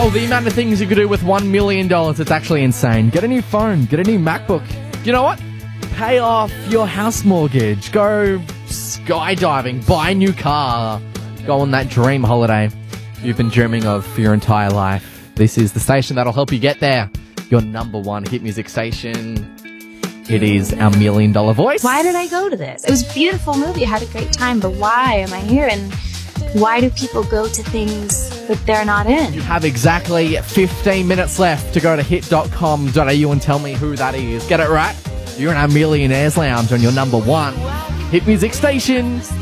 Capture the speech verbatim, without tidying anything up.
Oh, the amount of things you could do with one million dollars, it's actually insane. Get a new phone, get a new MacBook. You know what? Pay off your house mortgage. Go skydiving, buy a new car. Go on that dream holiday you've been dreaming of for your entire life. This is the station that'll help you get there. Your number one hit music station. It is our million dollar voice. Why did I go to this? It was a beautiful movie. I had a great time, but why am I here? And why do people go to things that they're not in? You have exactly fifteen minutes left to go to hit dot com dot a u and tell me who that is. Get it right? You're in our Millionaires Lounge on your number one hit music station.